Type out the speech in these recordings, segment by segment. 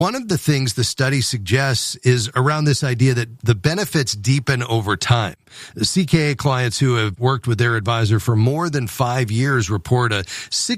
One of the things the study suggests is around this idea that the benefits deepen over time. The CKA clients who have worked with their advisor for more than 5 years report a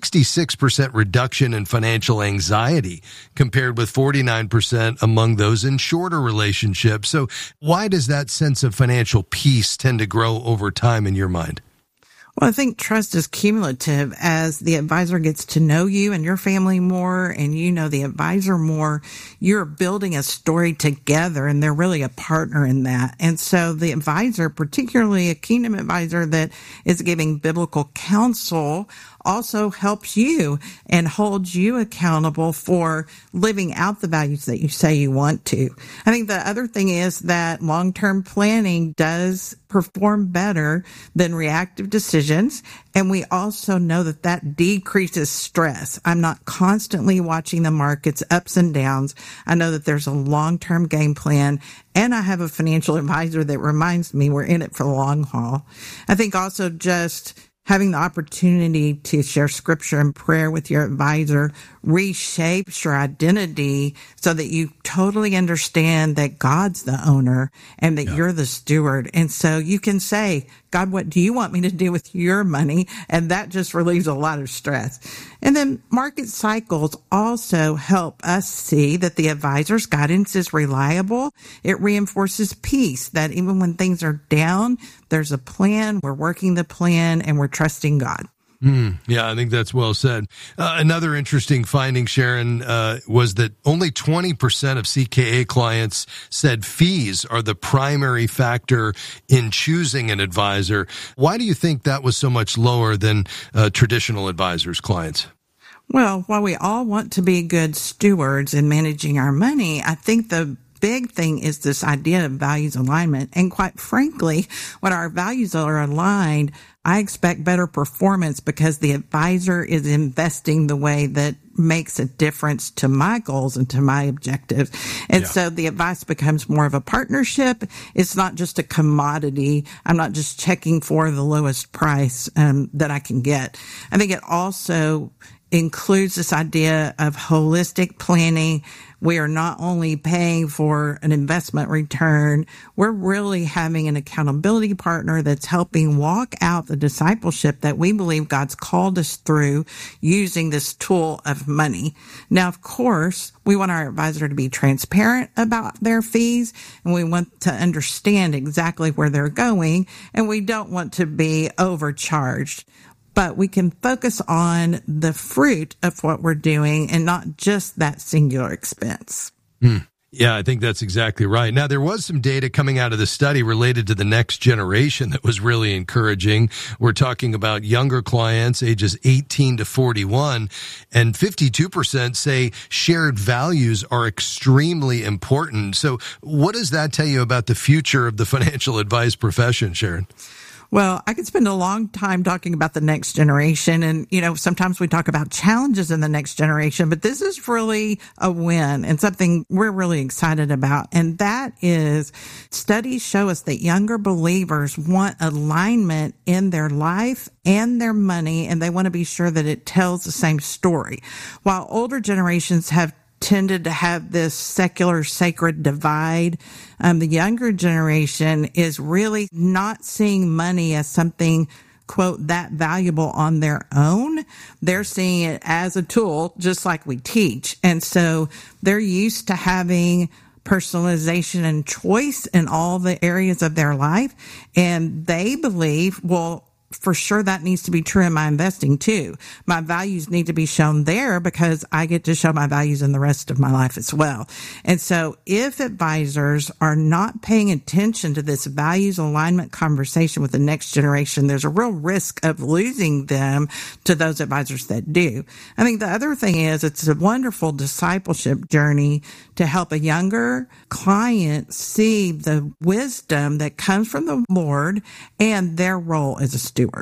66% reduction in financial anxiety compared with 49% among those in shorter relationships. So why does that sense of financial peace tend to grow over time in your mind? Well, I think trust is cumulative. As the advisor gets to know you and your family more, and you know the advisor more, you're building a story together, and they're really a partner in that. And so the advisor, particularly a kingdom advisor that is giving biblical counsel, also helps you and holds you accountable for living out the values that you say you want to. I think the other thing is that long-term planning does perform better than reactive decisions. And we also know that that decreases stress. I'm not constantly watching the markets ups and downs. I know that there's a long-term game plan, and I have a financial advisor that reminds me we're in it for the long haul. I think also just having the opportunity to share scripture and prayer with your advisor reshapes your identity so that you totally understand that God's the owner and that you're the steward. And so you can say, God, what do you want me to do with your money? And that just relieves a lot of stress. And then market cycles also help us see that the advisor's guidance is reliable. It reinforces peace, that even when things are down, there's a plan, we're working the plan, and we're trusting God. Yeah, I think that's well said. Another interesting finding, Sharon, was that only 20% of CKA clients said fees are the primary factor in choosing an advisor. Why do you think that was so much lower than traditional advisors' clients? Well, while we all want to be good stewards in managing our money, I think the big thing is this idea of values alignment. And quite frankly, when our values are aligned, I expect better performance because the advisor is investing the way that makes a difference to my goals and to my objectives. And so the advice becomes more of a partnership. It's not just a commodity. I'm not just checking for the lowest price that I can get. I think it also includes this idea of holistic planning. We are not only paying for an investment return, we're really having an accountability partner that's helping walk out the discipleship that we believe God's called us through using this tool of money. Now, of course, we want our advisor to be transparent about their fees, and we want to understand exactly where they're going, and we don't want to be overcharged. But we can focus on the fruit of what we're doing and not just that singular expense. Yeah, I think that's exactly right. Now, there was some data coming out of the study related to the next generation that was really encouraging. We're talking about younger clients, ages 18 to 41, and 52% say shared values are extremely important. So what does that tell you about the future of the financial advice profession, Sharon? Well, I could spend a long time talking about the next generation. And, sometimes we talk about challenges in the next generation, but this is really a win and something we're really excited about. And that is studies show us that younger believers want alignment in their life and their money, and they want to be sure that it tells the same story. While older generations have tended to have this secular sacred divide. The younger generation is really not seeing money as something, quote, that valuable on their own. They're seeing it as a tool, just like we teach. And so they're used to having personalization and choice in all the areas of their life. And they believe, well, for sure that needs to be true in my investing too. My values need to be shown there because I get to show my values in the rest of my life as well. And so if advisors are not paying attention to this values alignment conversation with the next generation, there's a real risk of losing them to those advisors that do. I think the other thing is it's a wonderful discipleship journey to help a younger client see the wisdom that comes from the Lord and their role as a steward.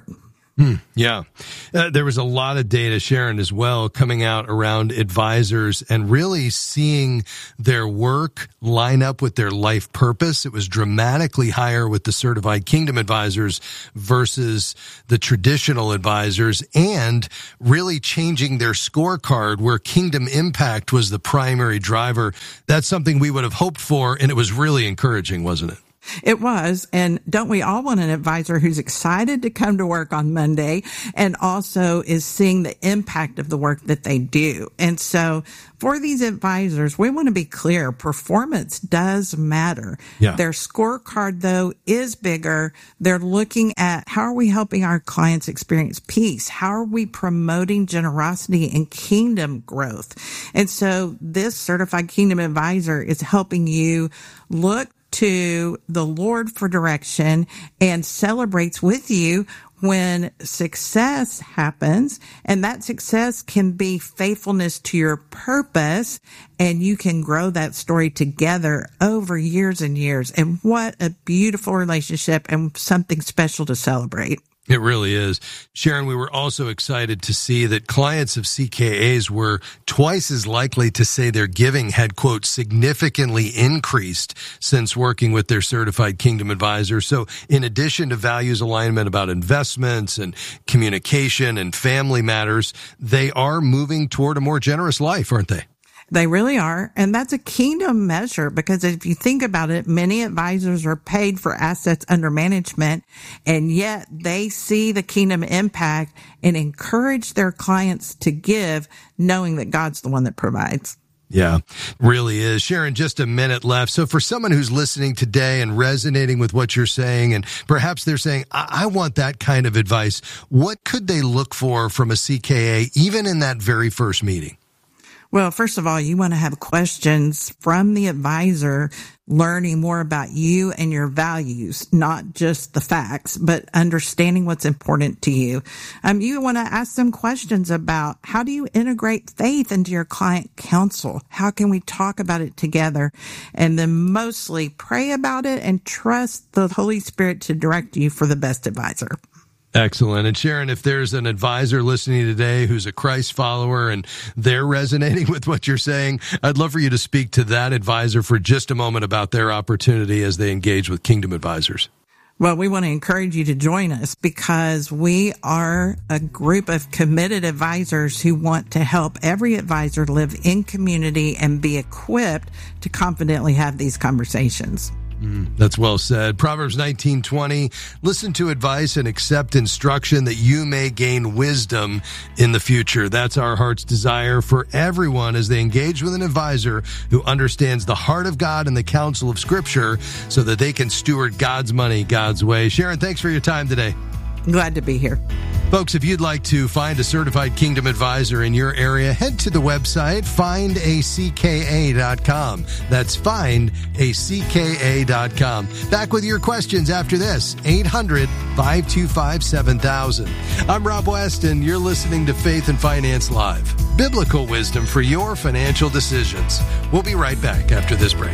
Yeah. There was a lot of data, Sharon, as well, coming out around advisors and really seeing their work line up with their life purpose. It was dramatically higher with the certified kingdom advisors versus the traditional advisors, and really changing their scorecard where kingdom impact was the primary driver. That's something we would have hoped for, and it was really encouraging, wasn't it? It was. And don't we all want an advisor who's excited to come to work on Monday and also is seeing the impact of the work that they do? And so for these advisors, we want to be clear. Performance does matter. Yeah. Their scorecard, though, is bigger. They're looking at how are we helping our clients experience peace? How are we promoting generosity and kingdom growth? And so this certified kingdom advisor is helping you look to the Lord for direction and celebrates with you when success happens. And that success can be faithfulness to your purpose, and you can grow that story together over years and years. And what a beautiful relationship and something special to celebrate. It really is. Sharon, we were also excited to see that clients of CKAs were twice as likely to say their giving had, quote, significantly increased since working with their certified kingdom advisor. So in addition to values alignment about investments and communication and family matters, they are moving toward a more generous life, aren't they? They really are. And that's a kingdom measure, because if you think about it, many advisors are paid for assets under management, and yet they see the kingdom impact and encourage their clients to give, knowing that God's the one that provides. Yeah, really is. Sharon, just a minute left. So for someone who's listening today and resonating with what you're saying, and perhaps they're saying, I want that kind of advice, what could they look for from a CKA, even in that very first meeting? Well, first of all, you want to have questions from the advisor, learning more about you and your values, not just the facts, but understanding what's important to you. You want to ask them questions about how do you integrate faith into your client counsel? How can we talk about it together? And then mostly pray about it and trust the Holy Spirit to direct you for the best advisor. Excellent. And Sharon, if there's an advisor listening today who's a Christ follower and they're resonating with what you're saying, I'd love for you to speak to that advisor for just a moment about their opportunity as they engage with Kingdom Advisors. Well, we want to encourage you to join us because we are a group of committed advisors who want to help every advisor live in community and be equipped to confidently have these conversations. That's well said. Proverbs 19:20, listen to advice and accept instruction that you may gain wisdom in the future. That's our heart's desire for everyone as they engage with an advisor who understands the heart of God and the counsel of Scripture so that they can steward God's money God's way. Sharon, thanks for your time today. Glad to be here. Folks, if you'd like to find a certified Kingdom Advisor in your area, head to the website, findacka.com. That's findacka.com. Back with your questions after this, 800-525-7000. I'm Rob West, and you're listening to Faith and Finance Live. Biblical wisdom for your financial decisions. We'll be right back after this break.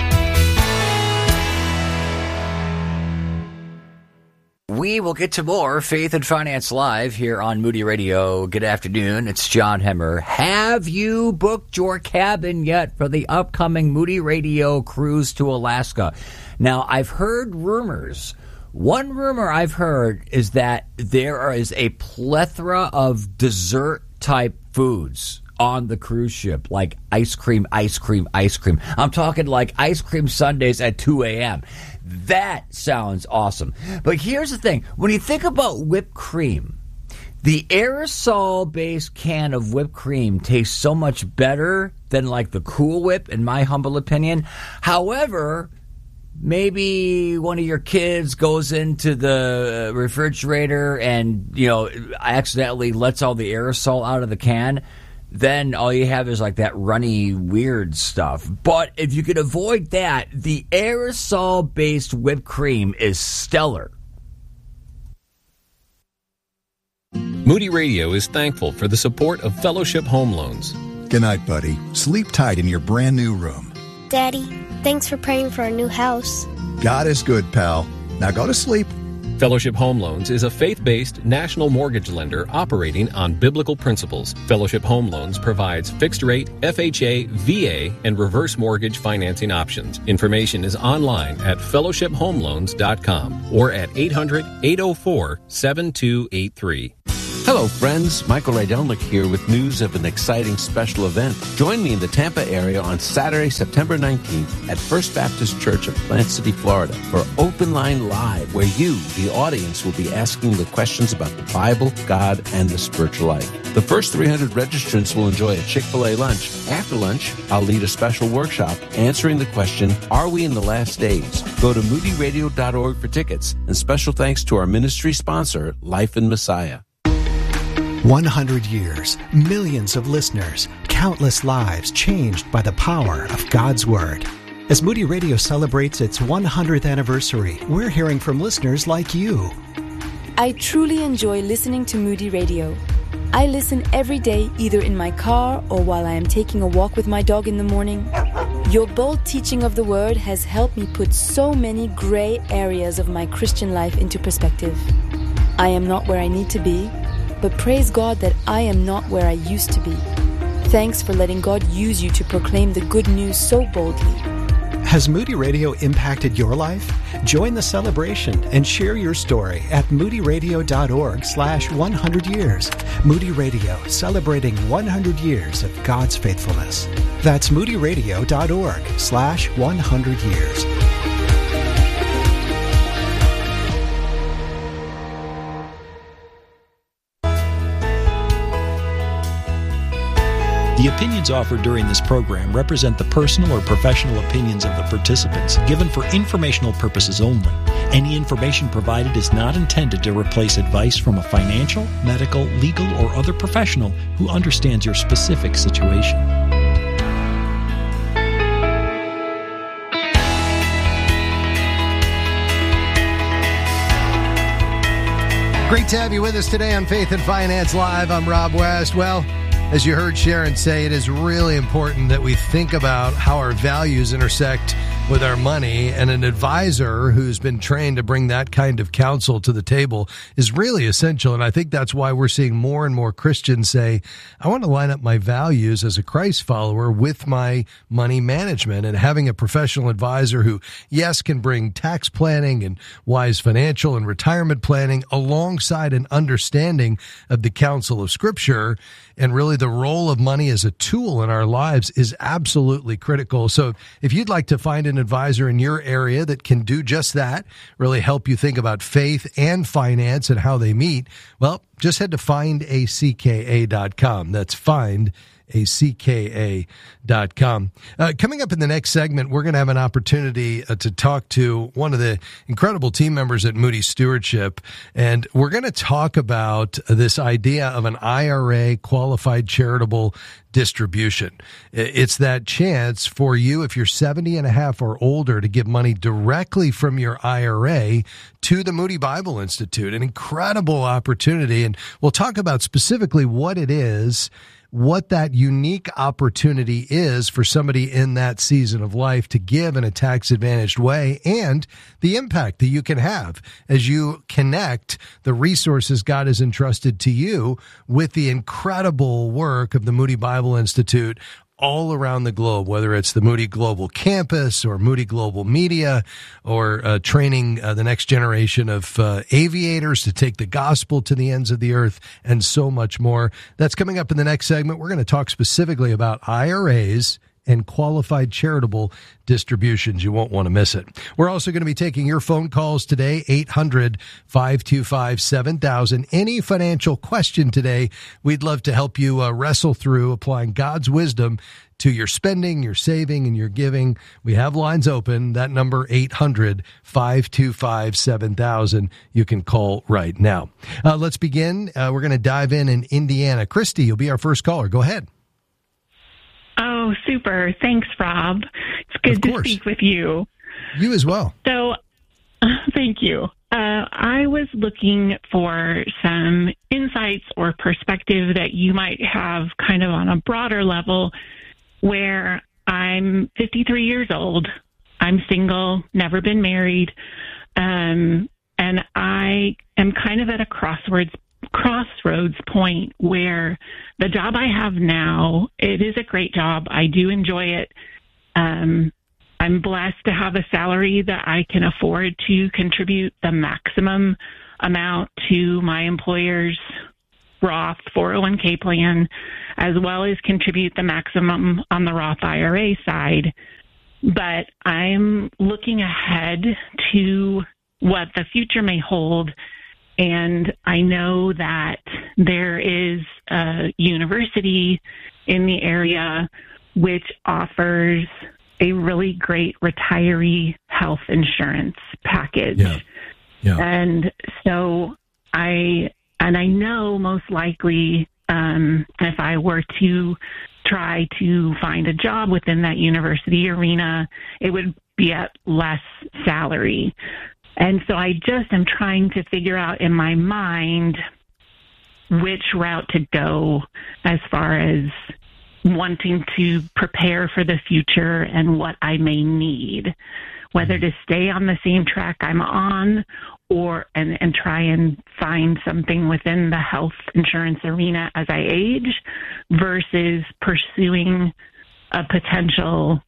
We will get to more Faith and Finance Live here on Moody Radio. Good afternoon. It's John Hemmer. Have you booked your cabin yet for the upcoming Moody Radio cruise to Alaska? Now, I've heard rumors. One rumor I've heard is that there is a plethora of dessert-type foods on the cruise ship, like ice cream, ice cream, ice cream. I'm talking like ice cream sundaes at 2 a.m. That sounds awesome. But here's the thing. When you think about whipped cream, the aerosol-based can of whipped cream tastes so much better than like the Cool Whip, in my humble opinion. However, maybe one of your kids goes into the refrigerator and, accidentally lets all the aerosol out of the can. Then all you have is like that runny, weird stuff. But if you could avoid that, the aerosol-based whipped cream is stellar. Moody Radio is thankful for the support of Fellowship Home Loans. Good night, buddy. Sleep tight in your brand new room. Daddy, thanks for praying for our new house. God is good, pal. Now go to sleep. Fellowship Home Loans is a faith-based national mortgage lender operating on biblical principles. Fellowship Home Loans provides fixed-rate, FHA, VA, and reverse mortgage financing options. Information is online at fellowshiphomeloans.com or at 800-804-7283. Hello, friends. Michael Rydelnik here with news of an exciting special event. Join me in the Tampa area on Saturday, September 19th at First Baptist Church of Plant City, Florida for Open Line Live, where you, the audience, will be asking the questions about the Bible, God, and the spiritual life. The first 300 registrants will enjoy a Chick-fil-A lunch. After lunch, I'll lead a special workshop answering the question, are we in the last days? Go to moodyradio.org for tickets. And special thanks to our ministry sponsor, Life in Messiah. 100 years, millions of listeners, countless lives changed by the power of God's Word. As Moody Radio celebrates its 100th anniversary, we're hearing from listeners like you. I truly enjoy listening to Moody Radio. I listen every day, either in my car or while I am taking a walk with my dog in the morning. Your bold teaching of the Word has helped me put so many gray areas of my Christian life into perspective. I am not where I need to be, but praise God that I am not where I used to be. Thanks for letting God use you to proclaim the good news so boldly. Has Moody Radio impacted your life? Join the celebration and share your story at moodyradio.org/100 years. Moody Radio, celebrating 100 years of God's faithfulness. That's moodyradio.org/100 years. The opinions offered during this program represent the personal or professional opinions of the participants, given for informational purposes only. Any information provided is not intended to replace advice from a financial, medical, legal, or other professional who understands your specific situation. Great to have you with us today on Faith and Finance Live. I'm Rob West. Well, as you heard Sharon say, it is really important that we think about how our values intersect with our money, and an advisor who's been trained to bring that kind of counsel to the table is really essential. And I think that's why we're seeing more and more Christians say, I want to line up my values as a Christ follower with my money management. And having a professional advisor who, yes, can bring tax planning and wise financial and retirement planning alongside an understanding of the counsel of Scripture and really the role of money as a tool in our lives is absolutely critical. So if you'd like to find an advisor in your area that can do just that, really help you think about faith and finance and how they meet, well, just head to findacka.com. That's findacka.com. Coming up in the next segment, we're going to have an opportunity to talk to one of the incredible team members at Moody Stewardship, and we're going to talk about this idea of an IRA, qualified charitable distribution. It's that chance for you, if you're 70 and a half or older, to give money directly from your IRA to the Moody Bible Institute. An incredible opportunity, and we'll talk about specifically what it is, what that unique opportunity is for somebody in that season of life to give in a tax-advantaged way, and the impact that you can have as you connect the resources God has entrusted to you with the incredible work of the Moody Bible Institute all around the globe, whether it's the Moody Global Campus or Moody Global Media or training the next generation of aviators to take the gospel to the ends of the earth and so much more. That's coming up in the next segment. We're going to talk specifically about IRAs and qualified charitable distributions. You won't want to miss it. We're also going to be taking your phone calls today, 800-525-7000. Any financial question today, we'd love to help you wrestle through applying God's wisdom to your spending, your saving, and your giving. We have lines open. That number, 800-525-7000. You can call right now. Let's begin. We're going to dive in Indiana. Christy, you'll be our first caller. Go ahead. Oh, super. Thanks, Rob. It's good to speak with you. You as well. So, thank you. I was looking for some insights or perspective that you might have kind of on a broader level, where I'm 53 years old. I'm single, never been married. and I am kind of at a crossroads point where the job I have now, it is a great job. I do enjoy it. I'm blessed to have a salary that I can afford to contribute the maximum amount to my employer's Roth 401k plan, as well as contribute the maximum on the Roth IRA side. But I'm looking ahead to what the future may hold. And I know that there is a university in the area which offers a really great retiree health insurance package. Yeah. And so I know most likely if I were to try to find a job within that university arena, it would be at less salary. And so I just am trying to figure out in my mind which route to go as far as wanting to prepare for the future and what I may need, whether to stay on the same track I'm on or and try and find something within the health insurance arena as I age versus pursuing a potential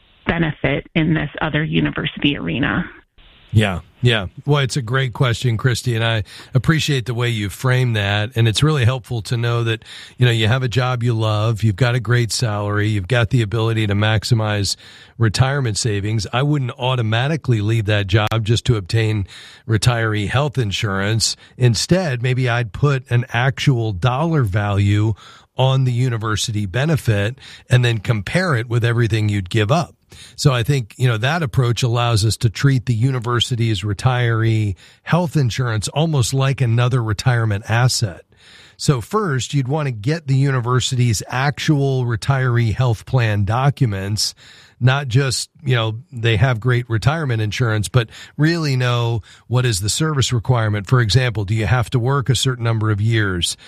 benefit in this other university arena. Yeah. Well, it's a great question, Christy, and I appreciate the way you frame that. And it's really helpful to know that, you have a job you love, you've got a great salary, you've got the ability to maximize retirement savings. I wouldn't automatically leave that job just to obtain retiree health insurance. Instead, maybe I'd put an actual dollar value on the university benefit and then compare it with everything you'd give up. So I think, that approach allows us to treat the university's retiree health insurance almost like another retirement asset. So first, you'd want to get the university's actual retiree health plan documents, not just, they have great retirement insurance, but really know what is the service requirement. For example, do you have to work a certain number of years,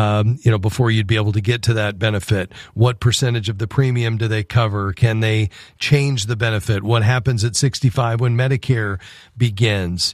before you'd be able to get to that benefit? What percentage of the premium do they cover? Can they change the benefit? What happens at 65 when Medicare begins?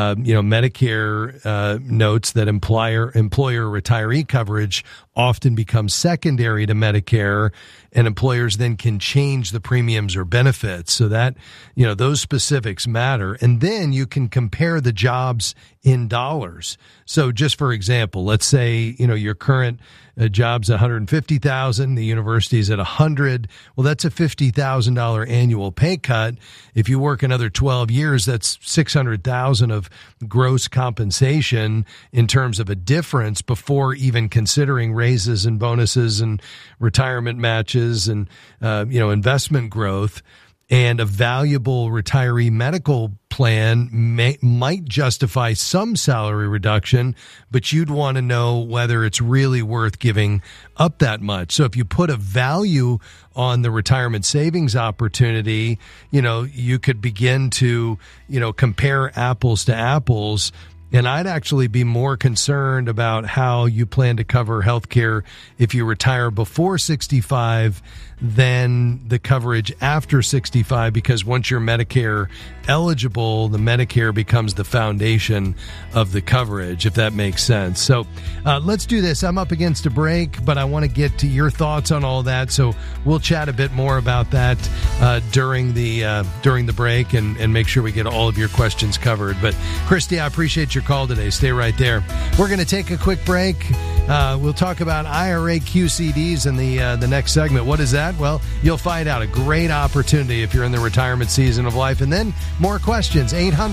Medicare notes that employer retiree coverage often becomes secondary to Medicare, and employers then can change the premiums or benefits. So that, those specifics matter. And then you can compare the jobs in dollars. So just for example, let's say, your current job's $150,000, the university's at $100,000. Well, that's a $50,000 annual pay cut. If you work another 12 years, that's $600,000 of gross compensation in terms of a difference before even considering raises and bonuses and retirement matches and, investment growth. And a valuable retiree medical plan might justify some salary reduction, but you'd want to know whether it's really worth giving up that much. So if you put a value on the retirement savings opportunity, you could begin to, compare apples to apples. And I'd actually be more concerned about how you plan to cover health care if you retire before 65 than the coverage after 65, because once you're Medicare eligible, the Medicare becomes the foundation of the coverage, if that makes sense. So let's do this. I'm up against a break, but I want to get to your thoughts on all that. So we'll chat a bit more about that during the break and make sure we get all of your questions covered. But Christy, I appreciate your call today. Stay right there. We're going to take a quick break. We'll talk about IRA QCDs in the next segment. What is that? Well, you'll find out. A great opportunity if you're in the retirement season of life. And then more questions.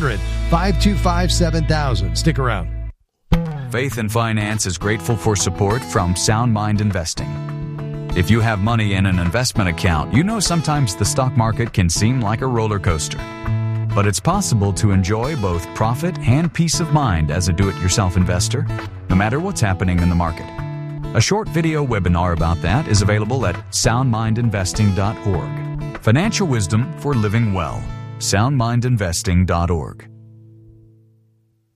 800-525-7000. Stick around. Faith and Finance is grateful for support from Sound Mind Investing. If you have money in an investment account, you know sometimes the stock market can seem like a roller coaster. But it's possible to enjoy both profit and peace of mind as a do-it-yourself investor, no matter what's happening in the market. A short video webinar about that is available at soundmindinvesting.org. Financial wisdom for living well. soundmindinvesting.org.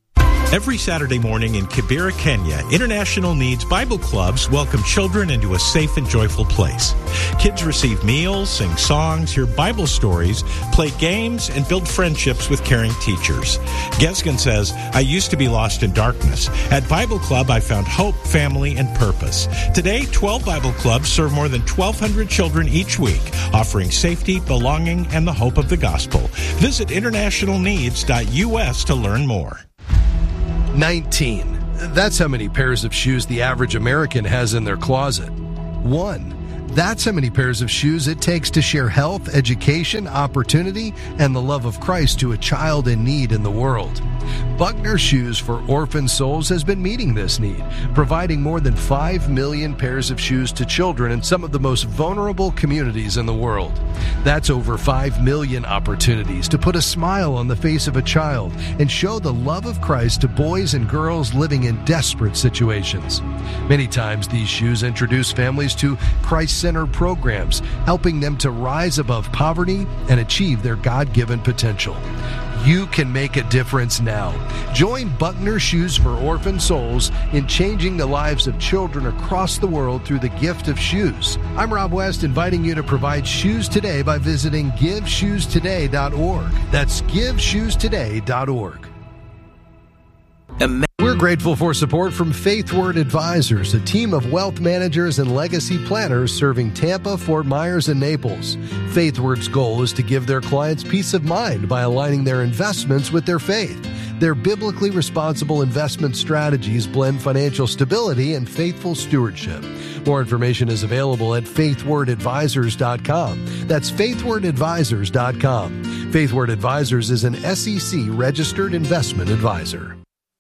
Every Saturday morning in Kibera, Kenya, International Needs Bible Clubs welcome children into a safe and joyful place. Kids receive meals, sing songs, hear Bible stories, play games, and build friendships with caring teachers. Gesgen says, I used to be lost in darkness. At Bible Club, I found hope, family, and purpose. Today, 12 Bible Clubs serve more than 1,200 children each week, offering safety, belonging, and the hope of the gospel. Visit internationalneeds.us to learn more. 19. That's how many pairs of shoes the average American has in their closet. 1. That's how many pairs of shoes it takes to share health, education, opportunity, and the love of Christ to a child in need in the world. Buckner Shoes for Orphan Souls has been meeting this need, providing more than 5 million pairs of shoes to children in some of the most vulnerable communities in the world. That's over 5 million opportunities to put a smile on the face of a child and show the love of Christ to boys and girls living in desperate situations. Many times these shoes introduce families to Christ-centered programs, helping them to rise above poverty and achieve their God-given potential. You can make a difference now. Join Buckner Shoes for Orphan Souls in changing the lives of children across the world through the gift of shoes. I'm Rob West, inviting you to provide shoes today by visiting GiveShoesToday.org. That's GiveShoesToday.org. We're grateful for support from FaithWord Advisors, a team of wealth managers and legacy planners serving Tampa, Fort Myers, and Naples. FaithWord's goal is to give their clients peace of mind by aligning their investments with their faith. Their biblically responsible investment strategies blend financial stability and faithful stewardship. More information is available at faithwordadvisors.com. That's faithwordadvisors.com. FaithWord Advisors is an SEC-registered investment advisor.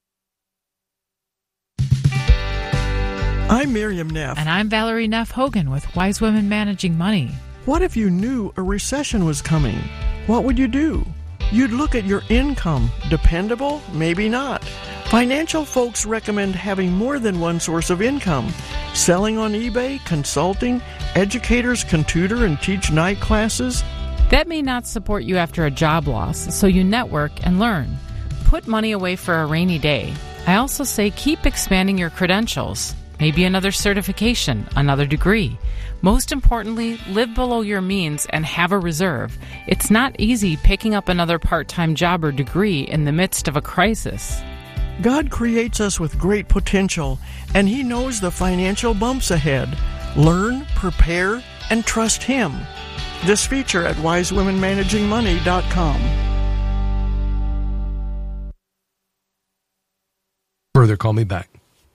I'm Miriam Neff. And I'm Valerie Neff Hogan with Wise Women Managing Money. What if you knew a recession was coming? What would you do? You'd look at your income. Dependable? Maybe not. Financial folks recommend having more than one source of income. Selling on eBay, consulting, educators can tutor and teach night classes. That may not support you after a job loss, so you network and learn. Put money away for a rainy day. I also say keep expanding your credentials. Maybe another certification, another degree. Most importantly, live below your means and have a reserve. It's not easy picking up another part-time job or degree in the midst of a crisis. God creates us with great potential, and He knows the financial bumps ahead. Learn, prepare, and trust Him. This feature at wisewomenmanagingmoney.com. Further, call me back.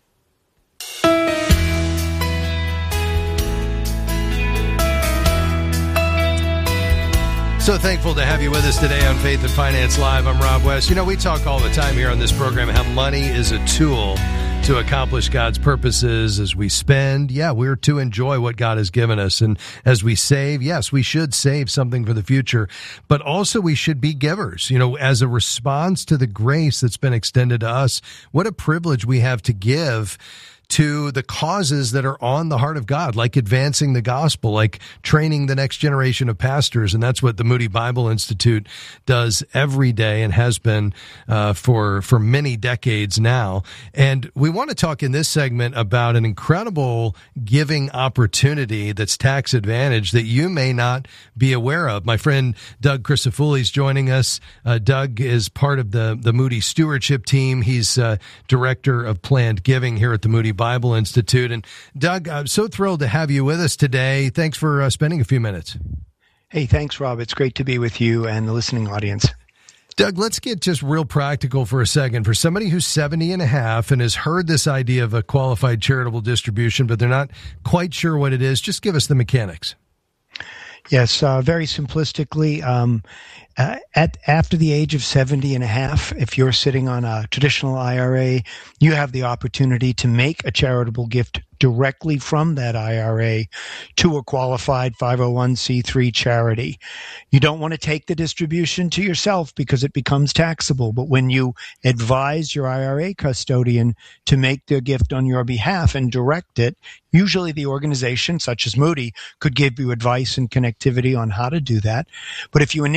So thankful to have you with us today on Faith and Finance Live. I'm Rob West. You know, we talk all the time here on this program how money is a tool to accomplish God's purposes. As we spend, we're to enjoy what God has given us. And as we save, yes, we should save something for the future, but also we should be givers, you know, as a response to the grace that's been extended to us. What a privilege we have to give to the causes that are on the heart of God, like advancing the gospel, like training the next generation of pastors. And that's what the Moody Bible Institute does every day and has been for many decades now. And we want to talk in this segment about an incredible giving opportunity that's tax advantage that you may not be aware of. My friend Doug Crisafulli is joining us. Doug is part of the Moody Stewardship team. He's director of planned giving here at the Moody Bible Institute. And Doug, I'm so thrilled to have you with us today. Thanks for spending a few minutes. Hey, thanks, Rob. It's great to be with you and the listening audience. Doug, let's get just real practical for a second. For somebody who's 70 and a half and has heard this idea of a qualified charitable distribution, but they're not quite sure what it is, just give us the mechanics. Yes, very simplistically, after the age of 70 and a half, if you're sitting on a traditional IRA, you have the opportunity to make a charitable gift directly from that IRA to a qualified 501c3 charity. You don't want to take the distribution to yourself because it becomes taxable, but when you advise your IRA custodian to make the gift on your behalf and direct it, usually the organization, such as Moody, could give you advice and connectivity on how to do that. But if you initiate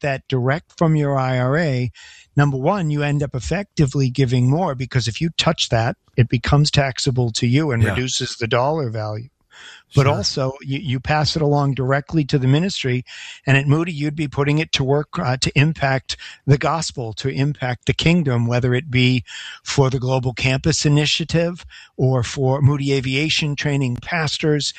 that direct from your IRA, number one, you end up effectively giving more, because if you touch that, it becomes taxable to you and reduces the dollar value. But also, you pass it along directly to the ministry, and at Moody, you'd be putting it to work to impact the gospel, to impact the kingdom, whether it be for the Global Campus Initiative or for Moody Aviation training pastors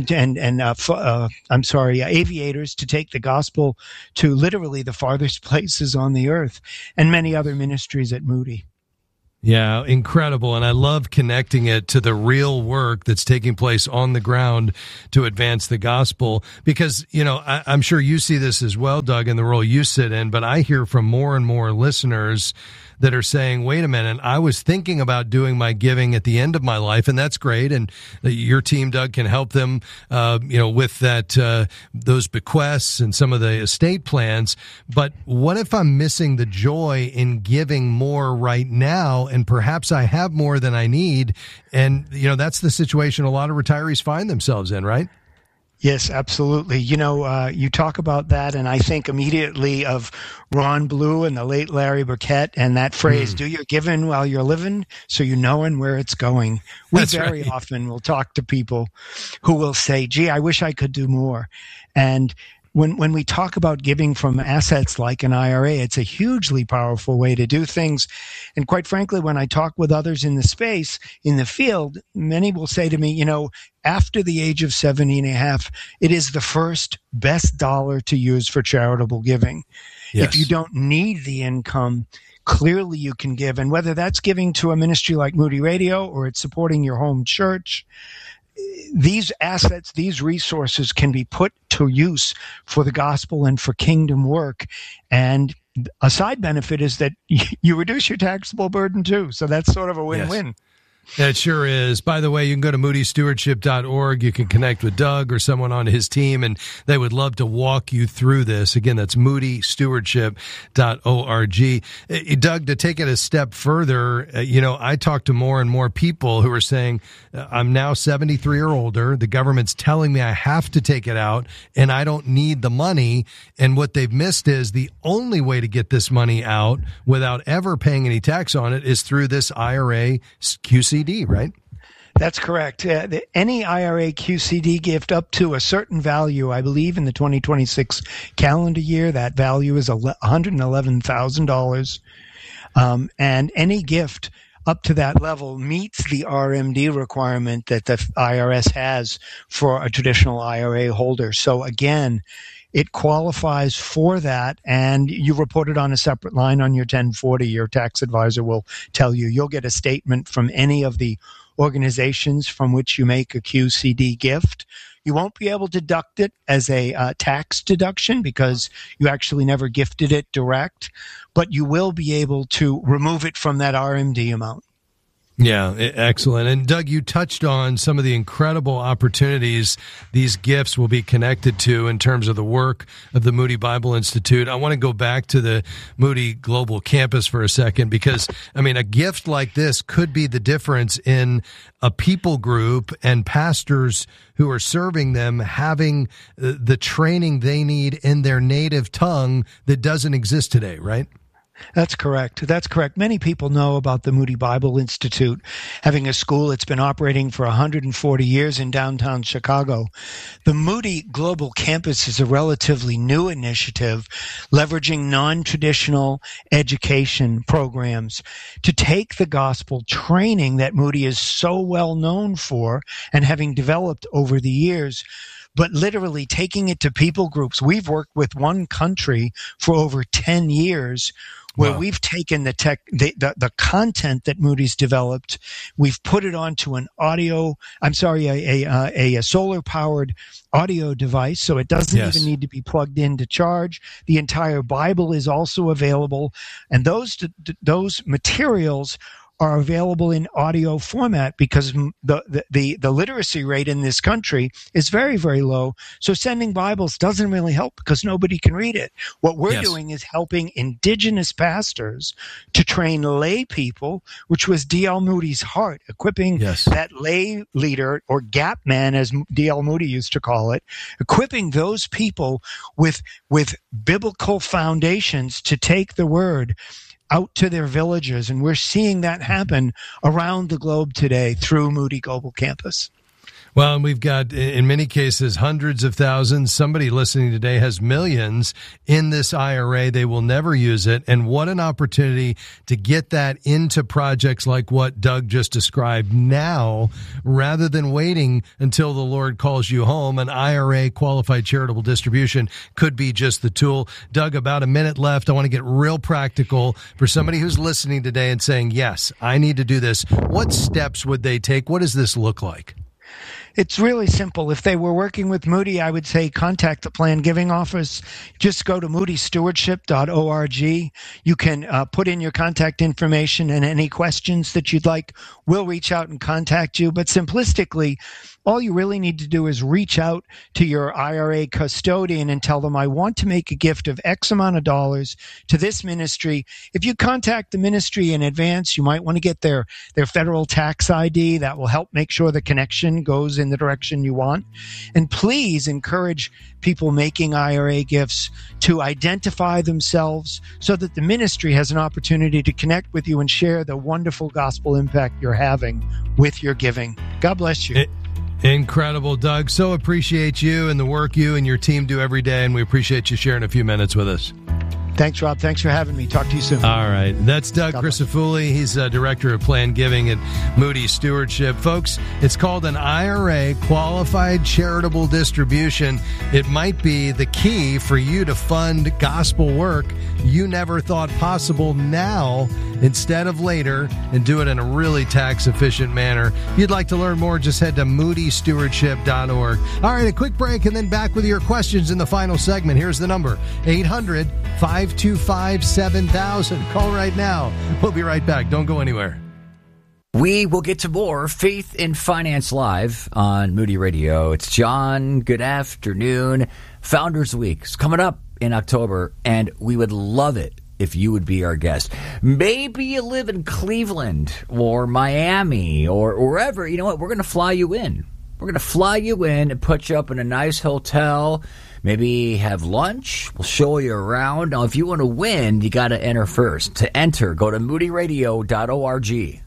aviators to take the gospel to literally the farthest places on the earth, and many other ministries at Moody. Yeah, incredible. And I love connecting it to the real work that's taking place on the ground to advance the gospel. Because, I'm sure you see this as well, Doug, in the role you sit in, but I hear from more and more listeners that are saying, wait a minute, I was thinking about doing my giving at the end of my life, and that's great. And your team, Doug, can help them, with that, those bequests and some of the estate plans. But what if I'm missing the joy in giving more right now, and perhaps I have more than I need? And, that's the situation a lot of retirees find themselves in, right? Yes, absolutely. You talk about that, and I think immediately of Ron Blue and the late Larry Burkett and that phrase, do your giving while you're living, so you know where it's going. We very often will talk to people who will say, gee, I wish I could do more. And when we talk about giving from assets like an IRA, it's a hugely powerful way to do things. And quite frankly, when I talk with others in the space, in the field, many will say to me, after the age of 70 and a half, it is the first best dollar to use for charitable giving. Yes. If you don't need the income, clearly you can give. And whether that's giving to a ministry like Moody Radio or it's supporting your home church, these assets, these resources can be put to use for the gospel and for kingdom work. And a side benefit is that you reduce your taxable burden too. So that's sort of a win-win. Yes. It sure is. By the way, you can go to moodystewardship.org. You can connect with Doug or someone on his team, and they would love to walk you through this. Again, that's moodystewardship.org. Doug, to take it a step further, I talk to more and more people who are saying, I'm now 73 or older. The government's telling me I have to take it out, and I don't need the money. And what they've missed is the only way to get this money out without ever paying any tax on it is through this IRA QCD, right? That's correct. Any IRA QCD gift up to a certain value, I believe in the 2026 calendar year, that value is $111,000. And any gift up to that level meets the RMD requirement that the IRS has for a traditional IRA holder. So again, it qualifies for that, and you report it on a separate line on your 1040. Your tax advisor will tell you. You'll get a statement from any of the organizations from which you make a QCD gift. You won't be able to deduct it as a tax deduction because you actually never gifted it direct, but you will be able to remove it from that RMD amount. Yeah, excellent. And Doug, you touched on some of the incredible opportunities these gifts will be connected to in terms of the work of the Moody Bible Institute. I want to go back to the Moody Global Campus for a second because, a gift like this could be the difference in a people group and pastors who are serving them having the training they need in their native tongue that doesn't exist today, right? That's correct. Many people know about the Moody Bible Institute having a school that's been operating for 140 years in downtown Chicago. The Moody Global Campus is a relatively new initiative leveraging non-traditional education programs to take the gospel training that Moody is so well known for and having developed over the years, but literally taking it to people groups. We've worked with one country for over 10 years where we've taken the content that Moody's developed, we've put it onto an a solar-powered audio device, so it doesn't even need to be plugged in to charge. The entire Bible is also available, and those materials are available in audio format because the literacy rate in this country is very, very low. So sending Bibles doesn't really help because nobody can read it. What we're doing is helping indigenous pastors to train lay people, which was D.L. Moody's heart, equipping that lay leader, or gap man, as D.L. Moody used to call it, equipping those people with biblical foundations to take the word out to their villages. And we're seeing that happen around the globe today through Moody Global Campus. Well, and we've got, in many cases, hundreds of thousands. Somebody listening today has millions in this IRA. They will never use it. And what an opportunity to get that into projects like what Doug just described now, rather than waiting until the Lord calls you home. An IRA, qualified charitable distribution, could be just the tool. Doug, about a minute left. I want to get real practical for somebody who's listening today and saying, yes, I need to do this. What steps would they take? What does this look like? It's really simple. If they were working with Moody, I would say contact the Planned Giving Office. Just go to moodystewardship.org. You can put in your contact information, and any questions that you'd like, we'll reach out and contact you. But simplistically, all you really need to do is reach out to your IRA custodian and tell them, I want to make a gift of X amount of dollars to this ministry. If you contact the ministry in advance, you might want to get their federal tax ID. That will help make sure the connection goes in the direction you want. And please encourage people making IRA gifts to identify themselves so that the ministry has an opportunity to connect with you and share the wonderful gospel impact you're having with your giving. God bless you. Incredible, Doug. So appreciate you and the work you and your team do every day, and we appreciate you sharing a few minutes with us. Thanks, Rob. Thanks for having me. Talk to you soon. All right. That's Doug Crisafulli. He's Director of Planned Giving at Moody Stewardship. Folks, it's called an IRA, Qualified Charitable Distribution. It might be the key for you to fund gospel work you never thought possible now instead of later, and do it in a really tax-efficient manner. If you'd like to learn more, just head to moodystewardship.org. All right, a quick break, and then back with your questions in the final segment. Here's the number, 800-525-7000. Call right now. We'll be right back. Don't go anywhere. We will get to more Faith in Finance Live on Moody Radio. It's John. Good afternoon. Founders Week is coming up in October, and we would love it if you would be our guest. Maybe you live in Cleveland or Miami or wherever. You know what? We're going to fly you in. We're going to fly you in and put you up in a nice hotel. Maybe have lunch. We'll show you around. Now, if you want to win, you got to enter first. To enter, go to moodyradio.org.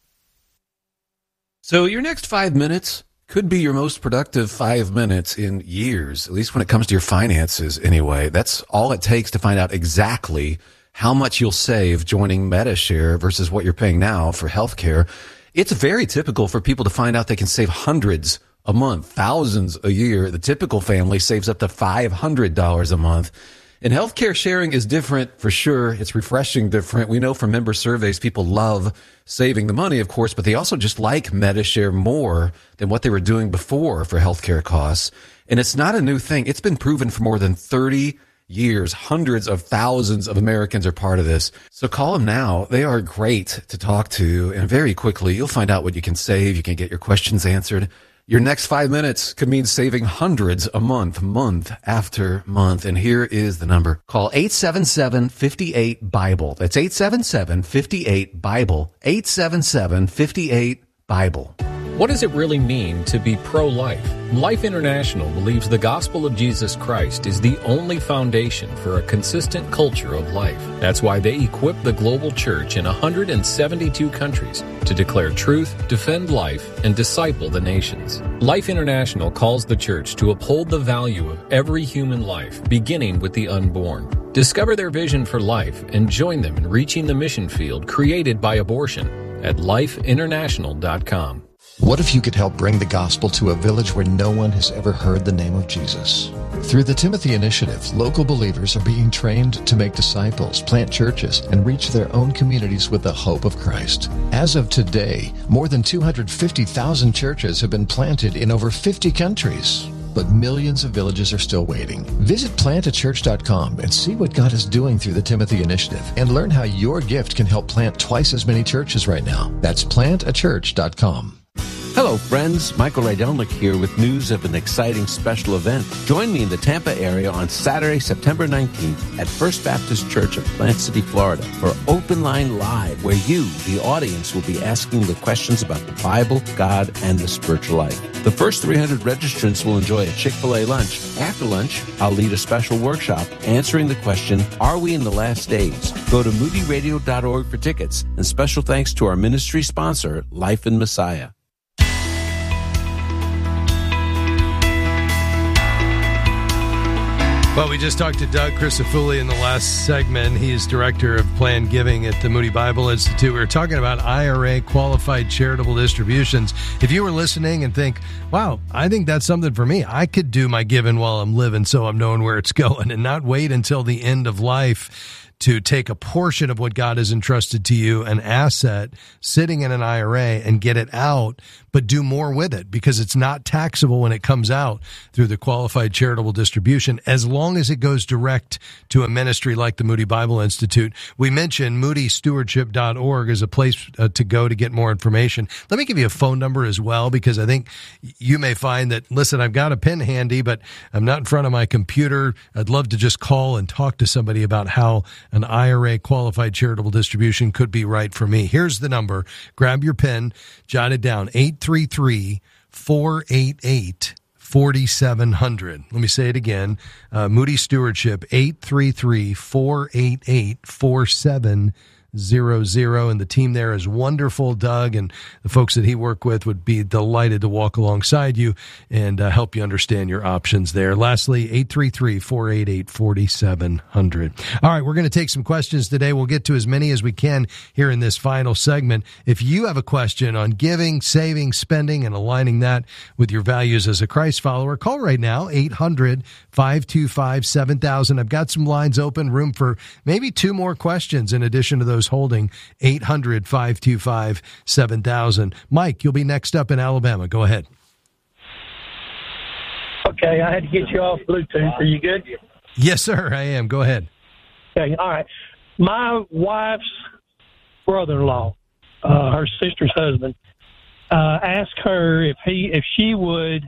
So your next 5 minutes could be your most productive 5 minutes in years, at least when it comes to your finances anyway. That's all it takes to find out exactly how much you'll save joining Medi-Share versus what you're paying now for healthcare. It's very typical for people to find out they can save hundreds a month, thousands a year. The typical family saves up to $500 a month. And healthcare sharing is different for sure. It's refreshing different. We know from member surveys, people love saving the money, of course, but they also just like Medi-Share more than what they were doing before for healthcare costs. And it's not a new thing. It's been proven for more than 30 years. Hundreds of thousands of Americans are part of this. So call them now. They are great to talk to. And very quickly, you'll find out what you can save. You can get your questions answered. Your next 5 minutes could mean saving hundreds a month, month after month. And here is the number. Call 877-58-BIBLE. That's 877-58-BIBLE. 877-58-BIBLE. What does it really mean to be pro-life? Life International believes the gospel of Jesus Christ is the only foundation for a consistent culture of life. That's why they equip the global church in 172 countries to declare truth, defend life, and disciple the nations. Life International calls the church to uphold the value of every human life, beginning with the unborn. Discover their vision for life and join them in reaching the mission field created by abortion at lifeinternational.com. What if you could help bring the gospel to a village where no one has ever heard the name of Jesus? Through the Timothy Initiative, local believers are being trained to make disciples, plant churches, and reach their own communities with the hope of Christ. As of today, more than 250,000 churches have been planted in over 50 countries. but millions of villages are still waiting. Visit plantachurch.com and see what God is doing through the Timothy Initiative and learn how your gift can help plant twice as many churches right now. That's plantachurch.com. Hello, friends. Michael Rydelnik here with news of an exciting special event. Join me in the Tampa area on Saturday, September 19th at First Baptist Church of Plant City, Florida for Open Line Live, where you, the audience, will be asking the questions about the Bible, God, and the spiritual life. The first 300 registrants will enjoy a Chick-fil-A lunch. After lunch, I'll lead a special workshop answering the question, are we in the last days? Go to moodyradio.org for tickets, and special thanks to our ministry sponsor, Life in Messiah. Well, we just talked to Doug Crisafulli in the last segment. He is director of planned giving at the Moody Bible Institute. We were talking about IRA qualified charitable distributions. If you were listening and think, wow, I think that's something for me, I could do my giving while I'm living so I'm knowing where it's going and not wait until the end of life to take a portion of what God has entrusted to you, an asset sitting in an IRA, and get it out, but do more with it because it's not taxable when it comes out through the qualified charitable distribution, as long as it goes direct to a ministry like the Moody Bible Institute. We mentioned moodystewardship.org as a place to go to get more information. Let me give you a phone number as well, because I think you may find that, listen, I've got a pen handy, but I'm not in front of my computer. I'd love to just call and talk to somebody about how an IRA qualified charitable distribution could be right for me. Here's the number. Grab your pen, jot it down, 833-488-4700. Let me say it again. Moody Stewardship, 833-488-4700. And the team there is wonderful. Doug and the folks that he worked with would be delighted to walk alongside you and help you understand your options there. Lastly, 833-488-4700. All right, we're going to take some questions today. We'll get to as many as we can here in this final segment. If you have a question on giving, saving, spending, and aligning that with your values as a Christ follower, call right now, 800-525-7000. I've got some lines open, room for maybe two more questions in addition to those holding. 800-525-7000. Mike, you'll be next up in Alabama. Go ahead. Okay, I had to get you off Bluetooth. Are you good? Yes, sir, I am. Go ahead. Okay, all right. My wife's brother-in-law, her sister's husband, asked her if she would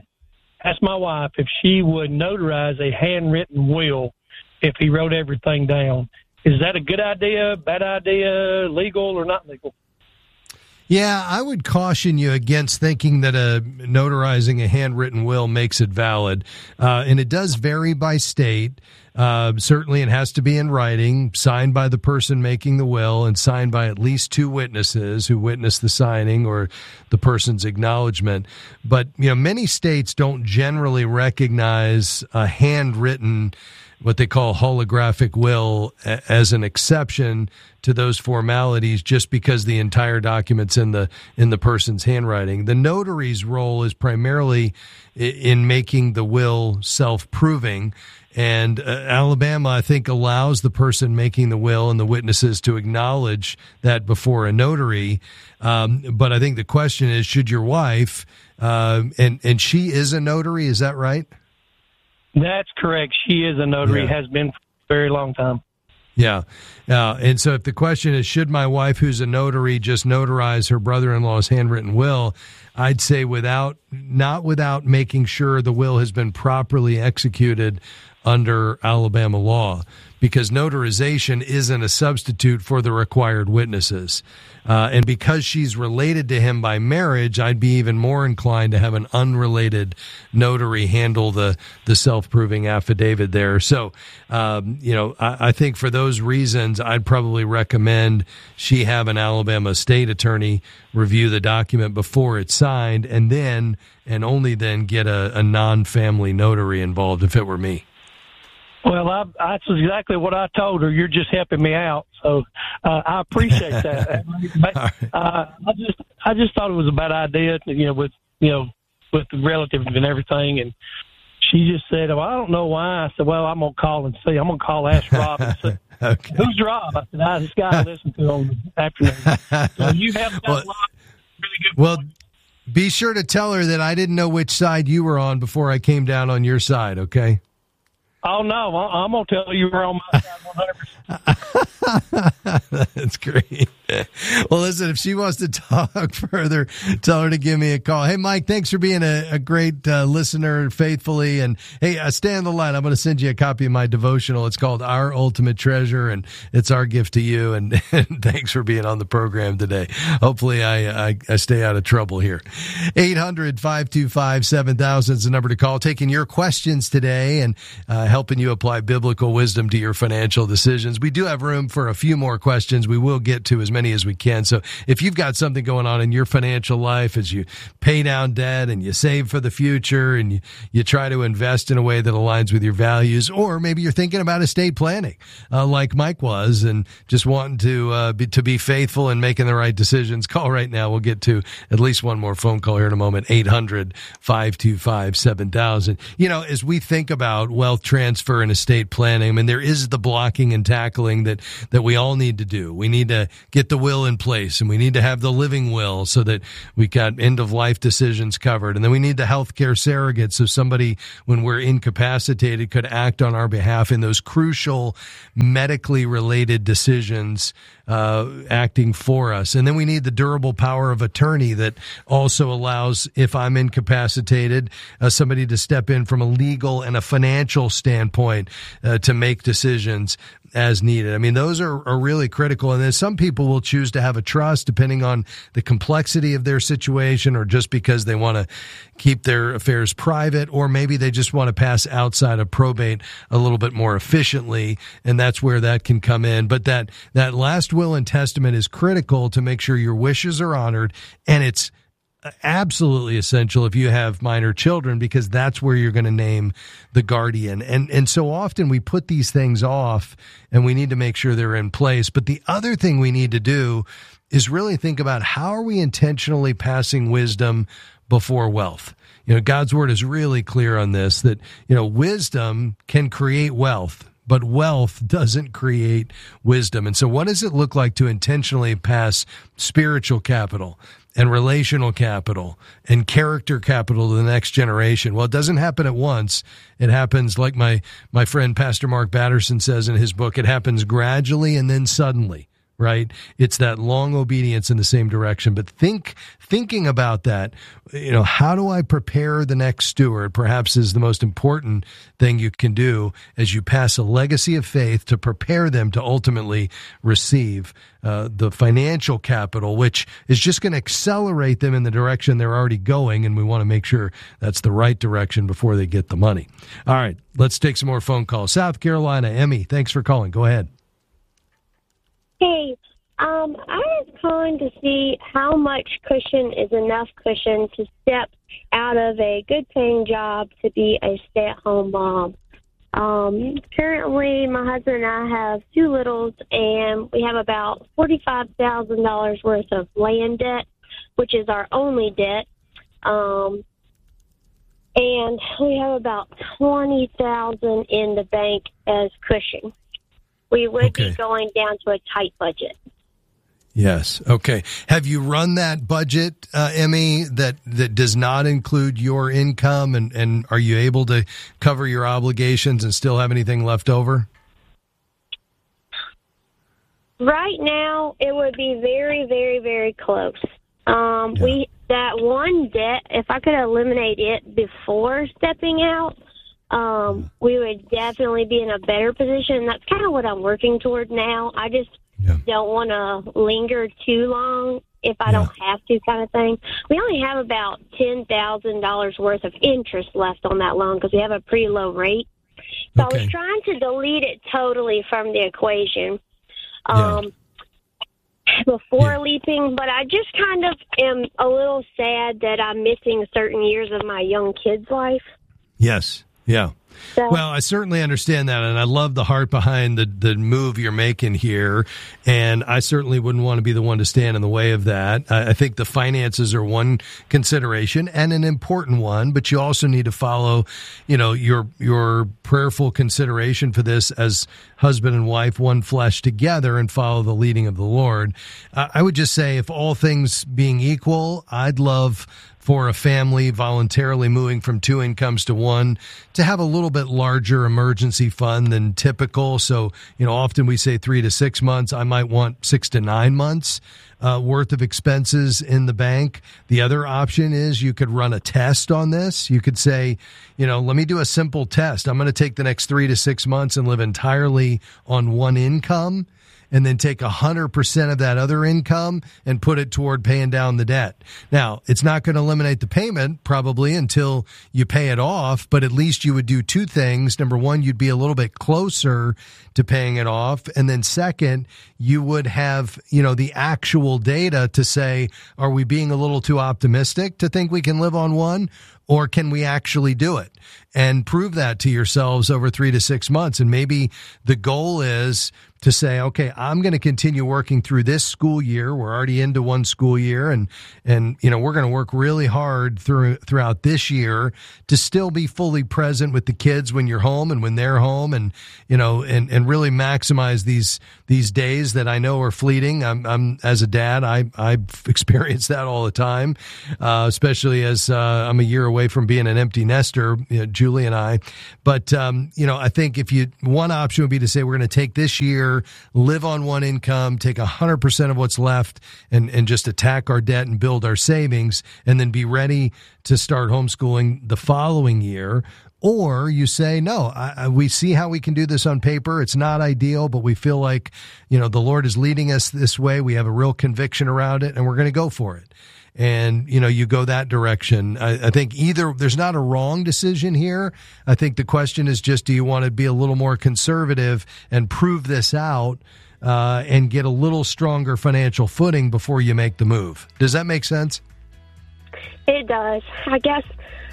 notarize a handwritten will if he wrote everything down. Is that a good idea, bad idea, legal or not legal? Yeah, I would caution you against thinking that notarizing a handwritten will makes it valid. And it does vary by state. Certainly it has to be in writing, signed by the person making the will, and signed by at least two witnesses who witness the signing or the person's acknowledgement. But, many states don't generally recognize a handwritten, what they call holographic will, as an exception to those formalities just because the entire document's in the person's handwriting. The notary's role is primarily in making the will self-proving. And Alabama, I think, allows the person making the will and the witnesses to acknowledge that before a notary. But I think the question is, should your wife, and she is a notary, is that right? That's correct. She is a notary, has been for a very long time. Yeah. And so if the question is, should my wife, who's a notary, just notarize her brother-in-law's handwritten will, I'd say not without making sure the will has been properly executed under Alabama law, because notarization isn't a substitute for the required witnesses. And because she's related to him by marriage, I'd be even more inclined to have an unrelated notary handle the self-proving affidavit there. So, I think for those reasons, I'd probably recommend she have an Alabama state attorney review the document before it's signed, and then, and only then, get a non-family notary involved if it were me. Well, that's exactly what I told her. You're just helping me out, so I appreciate that. But I just thought it was a bad idea, with the relatives and everything. And she just said, "Well, I don't know why." I said, "Well, I'm gonna call and see. I'm gonna ask Rob and say, okay. Who's Rob?" I said, "This guy I listen to on the afternoon." So you have that really good. Well, Be sure to tell her that I didn't know which side you were on before I came down on your side, okay? Oh, no, I'm going to tell you we're on my side 100%. That's great. Well, listen, if she wants to talk further, tell her to give me a call. Hey, Mike, thanks for being a great listener faithfully. And, hey, stay on the line. I'm going to send you a copy of my devotional. It's called Our Ultimate Treasure, and it's our gift to you. And thanks for being on the program today. Hopefully I stay out of trouble here. 800-525-7000 is the number to call. Taking your questions today and helping you apply biblical wisdom to your financial decisions. We do have room for a few more questions. We will get to as many as we can. So if you've got something going on in your financial life as you pay down debt and you save for the future and you try to invest in a way that aligns with your values, or maybe you're thinking about estate planning like Mike was and just wanting to be faithful and making the right decisions, call right now. We'll get to at least one more phone call here in a moment. 800-525-7000. You know, as we think about wealth transfer and estate planning, I mean, there is the blocking and tackling that we all need to do. We need to get the will in place, and we need to have the living will so that we got end-of-life decisions covered. And then we need the healthcare surrogate, so somebody, when we're incapacitated, could act on our behalf in those crucial medically related decisions, acting for us. And then we need the durable power of attorney that also allows, if I'm incapacitated, somebody to step in from a legal and a financial standpoint to make decisions as needed. I mean, those are really critical. And then some people will choose to have a trust depending on the complexity of their situation, or just because they want to keep their affairs private, or maybe they just want to pass outside of probate a little bit more efficiently. And that's where that can come in. But that last will and testament is critical to make sure your wishes are honored. And it's absolutely essential if you have minor children, because that's where you're going to name the guardian. And so often we put these things off, and we need to make sure they're in place. But the other thing we need to do is really think about, how are we intentionally passing wisdom before wealth? You know, God's word is really clear on this, that, you know, wisdom can create wealth, but wealth doesn't create wisdom. And so what does it look like to intentionally pass spiritual capital and relational capital and character capital to the next generation? Well, it doesn't happen at once. It happens, like my friend Pastor Mark Batterson says in his book, it happens gradually and then suddenly, right? It's that long obedience in the same direction. But thinking about that, you know, how do I prepare the next steward, perhaps is the most important thing you can do as you pass a legacy of faith to prepare them to ultimately receive the financial capital, which is just going to accelerate them in the direction they're already going. And we want to make sure that's the right direction before they get the money. All right, let's take some more phone calls. South Carolina, Emmy, thanks for calling. Go ahead. Hey, I was calling to see how much cushion is enough cushion to step out of a good-paying job to be a stay-at-home mom. Currently, my husband and I have two littles, and we have about $45,000 worth of land debt, which is our only debt. And we have about $20,000 in the bank as cushion. We would be going down to a tight budget. Yes. Okay. Have you run that budget, Emmy, that does not include your income, and are you able to cover your obligations and still have anything left over? Right now, it would be very, very, very close. That one debt, if I could eliminate it before stepping out, we would definitely be in a better position. That's kind of what I'm working toward now. I just don't want to linger too long if I don't have to, kind of thing. We only have about $10,000 worth of interest left on that loan because we have a pretty low rate. So I was trying to delete it totally from the equation before leaping, but I just kind of am a little sad that I'm missing certain years of my young kid's life. Yes. Yeah. Well, I certainly understand that, and I love the heart behind the move you're making here, and I certainly wouldn't want to be the one to stand in the way of that. I think the finances are one consideration, and an important one, but you also need to follow, you know, your prayerful consideration for this as husband and wife, one flesh together, and follow the leading of the Lord. I would just say, if all things being equal, I'd love for a family voluntarily moving from 2 incomes to 1 to have a little bit larger emergency fund than typical. So, often we say 3 to 6 months. I might want 6 to 9 months worth of expenses in the bank. The other option is you could run a test on this. You could say, let me do a simple test. I'm going to take the next 3 to 6 months and live entirely on 1 income, and then take 100% of that other income and put it toward paying down the debt. Now, it's not going to eliminate the payment probably until you pay it off, but at least you would do 2 things. Number one, you'd be a little bit closer to paying it off. And then second, you would have, the actual data to say, are we being a little too optimistic to think we can live on 1? Or can we actually do it? And prove that to yourselves over 3 to 6 months. And maybe the goal is to say, okay, I'm going to continue working through this school year. We're already into 1 school year, and we're going to work really hard throughout this year to still be fully present with the kids when you're home and when they're home, and really maximize these days that I know are fleeting. I'm as a dad, I've experienced that all the time, especially as I'm a year away from being an empty nester, Julie and I. But I think one option would be to say we're going to take this year, live on 1 income, take 100% of what's left, and just attack our debt and build our savings, and then be ready to start homeschooling the following year. Or you say, no, we see how we can do this on paper. It's not ideal, but we feel like, the Lord is leading us this way. We have a real conviction around it, and we're going to go for it. And, you go that direction. I think there's not a wrong decision here. I think the question is just, do you want to be a little more conservative and prove this out and get a little stronger financial footing before you make the move? Does that make sense? It does. I guess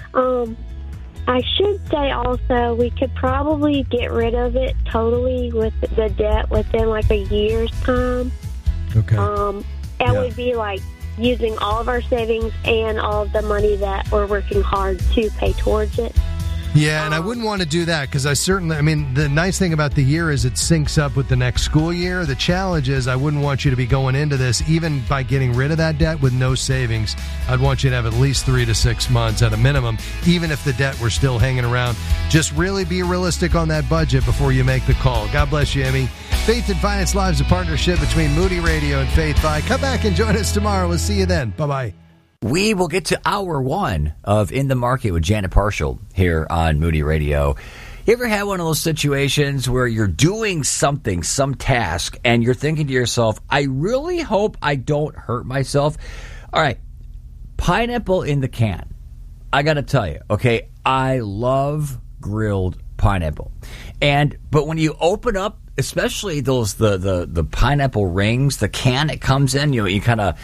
I should say also we could probably get rid of it totally with the debt within like a year's time. Okay. It would be like using all of our savings and all of the money that we're working hard to pay towards it. Yeah, and I wouldn't want to do that because the nice thing about the year is it syncs up with the next school year. The challenge is I wouldn't want you to be going into this, even by getting rid of that debt with no savings. I'd want you to have at least 3 to 6 months at a minimum, even if the debt were still hanging around. Just really be realistic on that budget before you make the call. God bless you, Amy. Faith and Finance Live is a partnership between Moody Radio and Faith Fi. Come back and join us tomorrow. We'll see you then. Bye-bye. We will get to hour 1 of In the Market with Janet Parshall here on Moody Radio. You ever had one of those situations where you're doing something, some task, and you're thinking to yourself, I really hope I don't hurt myself? All right, pineapple in the can. I got to tell you, okay, I love grilled pineapple. But when you open up, especially those the pineapple rings, the can it comes in, you kind of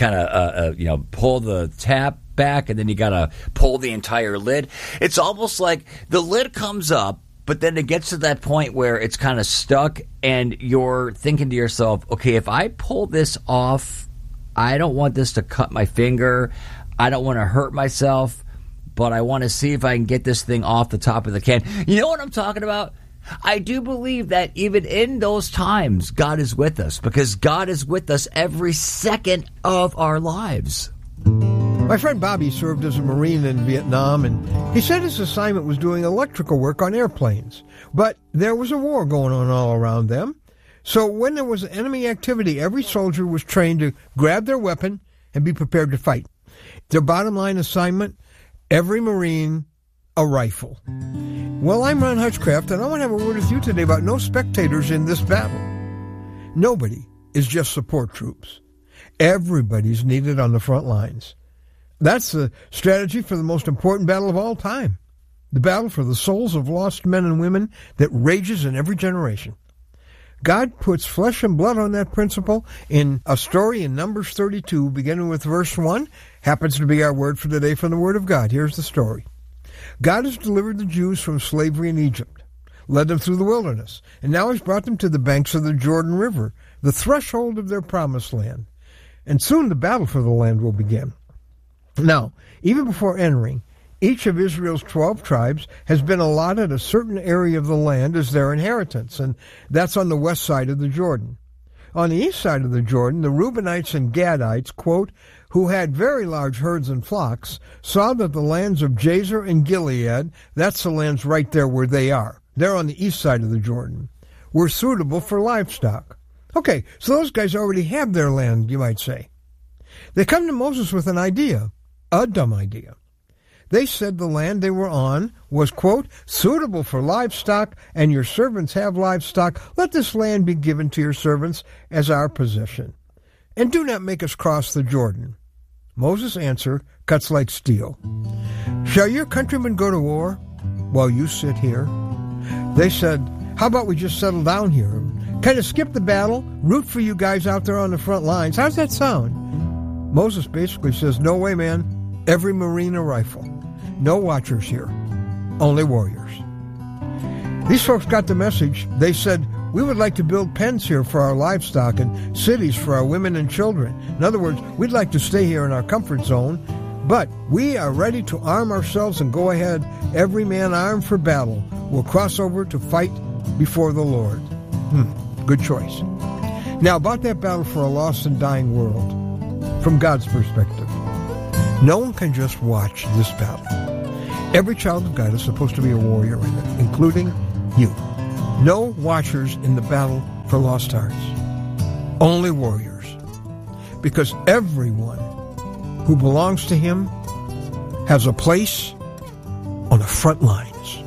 pull the tap back, and then you gotta pull the entire lid. It's almost like the lid comes up, but then it gets to that point where it's kind of stuck, and you're thinking to yourself, okay, if I pull this off, I don't want this to cut my finger. I don't want to hurt myself, but I want to see if I can get this thing off the top of the can. You know what I'm talking about? I do believe that even in those times, God is with us, because God is with us every second of our lives. My friend Bobby served as a Marine in Vietnam, and he said his assignment was doing electrical work on airplanes. But there was a war going on all around them. So when there was enemy activity, every soldier was trained to grab their weapon and be prepared to fight. Their bottom line assignment, every Marine, a rifle. Well, I'm Ron Hutchcraft, and I want to have a word with you today about no spectators in this battle. Nobody is just support troops. Everybody's needed on the front lines. That's the strategy for the most important battle of all time, the battle for the souls of lost men and women that rages in every generation. God puts flesh and blood on that principle in a story in Numbers 32, beginning with verse 1. Happens to be our word for today from the Word of God. Here's the story. God has delivered the Jews from slavery in Egypt, led them through the wilderness, and now has brought them to the banks of the Jordan River, the threshold of their promised land. And soon the battle for the land will begin. Now, even before entering, each of Israel's 12 tribes has been allotted a certain area of the land as their inheritance, and that's on the west side of the Jordan. On the east side of the Jordan, the Reubenites and Gadites, quote, who had very large herds and flocks, saw that the lands of Jazer and Gilead, that's the lands right there where they are, they're on the east side of the Jordan, were suitable for livestock. Okay, so those guys already have their land, you might say. They come to Moses with an idea, a dumb idea. They said the land they were on was, quote, suitable for livestock, and your servants have livestock. Let this land be given to your servants as our possession. And do not make us cross the Jordan. Moses' answer cuts like steel. Shall your countrymen go to war while you sit here? They said, how about we just settle down here? Kind of skip the battle, root for you guys out there on the front lines. How's that sound? Moses basically says, no way, man. Every Marine a rifle. No watchers here. Only warriors. These folks got the message. They said, we would like to build pens here for our livestock and cities for our women and children. In other words, we'd like to stay here in our comfort zone, but we are ready to arm ourselves and go ahead. Every man armed for battle will cross over to fight before the Lord. Good choice. Now, about that battle for a lost and dying world, from God's perspective, no one can just watch this battle. Every child of God is supposed to be a warrior in it, including you. No watchers in the battle for lost hearts. Only warriors. Because everyone who belongs to Him has a place on the front lines.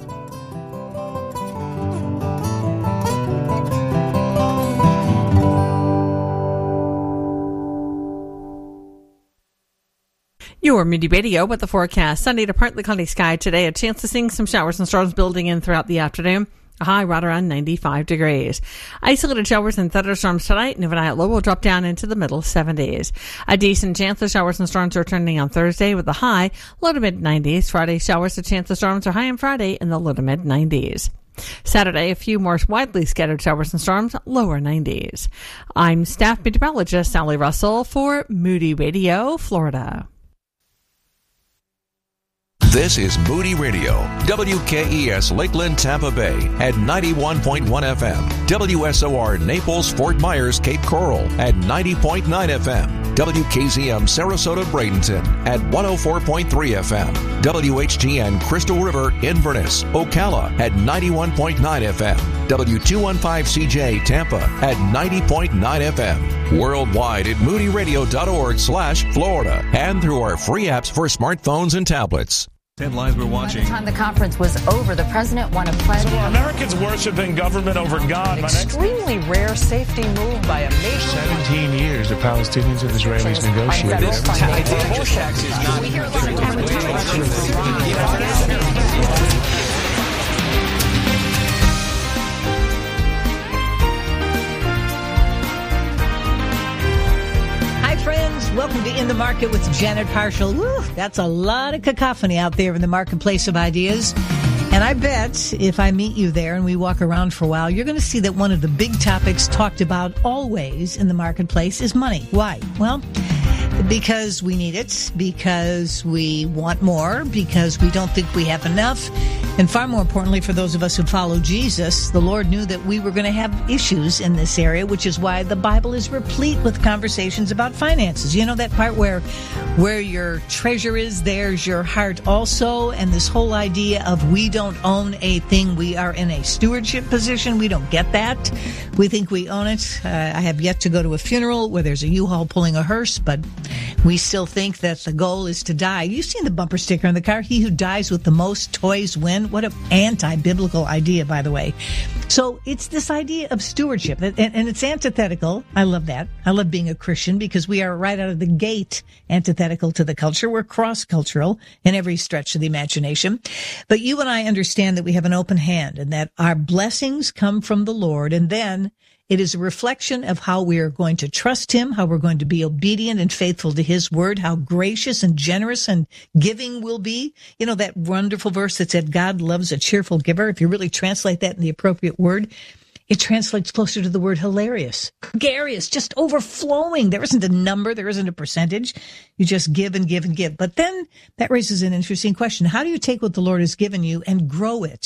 Your Moody Radio with the forecast. Sunny to partly cloudy sky today. A chance to see some showers and storms building in throughout the afternoon. A high right around 95 degrees. Isolated showers and thunderstorms tonight, and overnight low will drop down into the middle 70s. A decent chance of showers and storms returning on Thursday with a high low to mid 90s. Friday showers and chance of storms are high on Friday in the low to mid 90s. Saturday, a few more widely scattered showers and storms, lower 90s. I'm staff meteorologist Sally Russell for Moody Radio, Florida. This is Moody Radio, WKES Lakeland, Tampa Bay at 91.1 FM, WSOR Naples, Fort Myers, Cape Coral at 90.9 FM, WKZM Sarasota, Bradenton at 104.3 FM, WHTN Crystal River, Inverness, Ocala at 91.9 FM, W215CJ Tampa at 90.9 FM, worldwide at moodyradio.org/Florida, and through our free apps for smartphones and tablets. Headlines we're watching. By the time the conference was over, the president won a pledge. So are Americans worshiping government over God? Extremely rare safety move by a nation. 17 years the Palestinians and Israelis negotiated. We hear a lot of friends, welcome to In the Market with Janet Parshall. Woo, that's a lot of cacophony out there in the marketplace of ideas. And I bet if I meet you there and we walk around for a while, you're going to see that one of the big topics talked about always in the marketplace is money. Why? Well, because we need it, because we want more, because we don't think we have enough. And far more importantly, for those of us who follow Jesus, the Lord knew that we were going to have issues in this area, which is why the Bible is replete with conversations about finances. You know that part where your treasure is, there's your heart also. And this whole idea of we don't own a thing, we are in a stewardship position. We don't get that. We think we own it. I have yet to go to a funeral where there's a U-Haul pulling a hearse, but we still think that the goal is to die. You've seen the bumper sticker on the car, he who dies with the most toys win. What an anti-biblical idea, by the way. So it's this idea of stewardship, and it's antithetical. I love that. I love being a Christian because we are right out of the gate antithetical to the culture. We're cross-cultural in every stretch of the imagination. But you and I understand that we have an open hand and that our blessings come from the Lord, and then it is a reflection of how we are going to trust Him, how we're going to be obedient and faithful to His word, how gracious and generous and giving we'll be. You know, that wonderful verse that said, God loves a cheerful giver. If you really translate that in the appropriate word, it translates closer to the word hilarious, gregarious, just overflowing. There isn't a number. There isn't a percentage. You just give and give and give. But then that raises an interesting question. How do you take what the Lord has given you and grow it?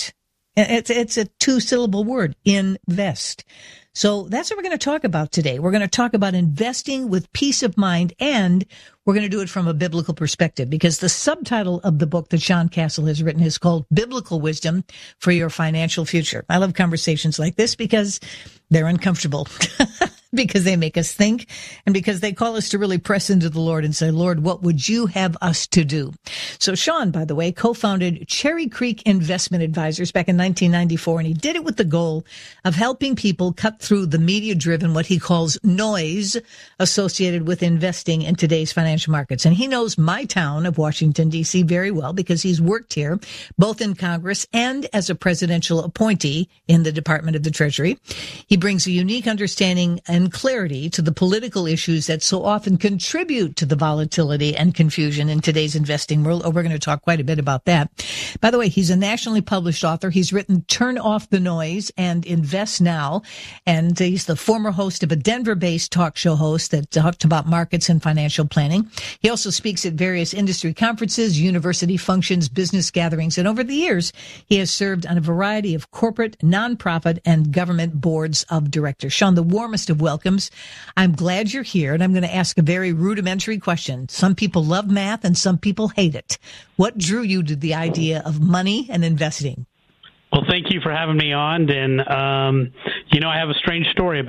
It's a 2-syllable word, invest. So that's what we're going to talk about today. We're going to talk about investing with peace of mind, and we're going to do it from a biblical perspective, because the subtitle of the book that Sean Castle has written is called Biblical Wisdom for Your Financial Future. I love conversations like this because they're uncomfortable. Because they make us think, and because they call us to really press into the Lord and say, Lord, what would you have us to do? So Sean, by the way, co-founded Cherry Creek Investment Advisors back in 1994, and he did it with the goal of helping people cut through the media-driven, what he calls noise associated with investing in today's financial markets. And he knows my town of Washington, D.C. very well, because he's worked here both in Congress and as a presidential appointee in the Department of the Treasury. He brings a unique understanding and clarity to the political issues that so often contribute to the volatility and confusion in today's investing world. Oh, we're going to talk quite a bit about that. By the way, he's a nationally published author. He's written Turn Off the Noise and Invest Now. And he's the former host of a Denver-based talk show host that talked about markets and financial planning. He also speaks at various industry conferences, university functions, business gatherings. And over the years, he has served on a variety of corporate, nonprofit, and government boards of directors. Sean, the warmest of welcomes. I'm glad you're here, and I'm going to ask a very rudimentary question. Some people love math and some people hate it. What drew you to the idea of money and investing? Well, thank you for having me on. And, I have a strange story about